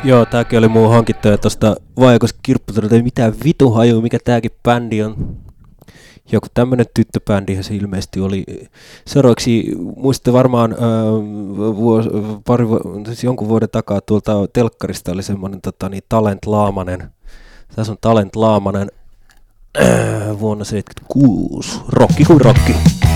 Joo, tääkin oli muu hankittaja tosta Vaajakoski kirpputulta, ei mitään vitu haju, mikä tääkin bändi on. Joku tämmönen tyttöbändihän se ilmeisesti oli. Seuraavaksi muistatte varmaan jonkun vuoden takaa tuolta telkkarista oli semmonen Talent Laamanen. Tässä on Talent Laamanen vuonna 1976. Rokki kuin rokki.